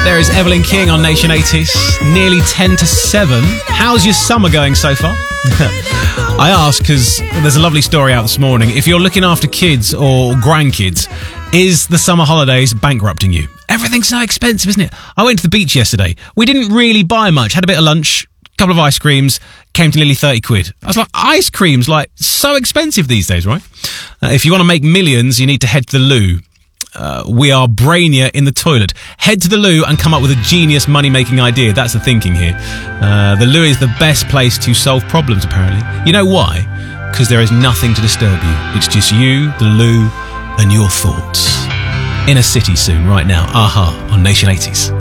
There is Evelyn King on Nation 80s. Nearly 10 to 7. How's your summer going so far? I ask because there's a lovely story out this morning. If you're looking after kids or grandkids, is the summer holidays bankrupting you? Everything's so expensive, isn't it? I went to the beach yesterday. We didn't really buy much. Had a bit of lunch, a couple of ice creams, came to nearly 30 quid. I was like, ice cream's like so expensive these days, right? If you want to make millions, you need to head to the loo. We are brainier in the toilet. Head to the loo and come up with a genius money-making idea. That's the thinking here. The loo is the best place to solve problems, apparently. You know why? Because there is nothing to disturb you. It's just you, the loo, and your thoughts. In a city soon, right now. Aha, on Nation 80s.